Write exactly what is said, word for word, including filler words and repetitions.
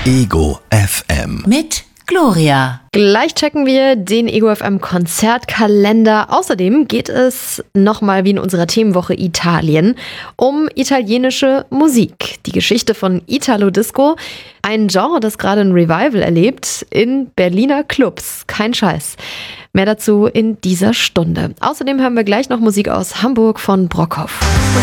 Ego F M. Mit Gloria. Gleich checken wir den Ego F M Konzertkalender. Außerdem geht es nochmal wie in unserer Themenwoche Italien um italienische Musik. Die Geschichte von Italo Disco. Ein Genre, das gerade ein Revival erlebt in Berliner Clubs. Kein Scheiß. Mehr dazu in dieser Stunde. Außerdem haben wir gleich noch Musik aus Hamburg von Brockhoff.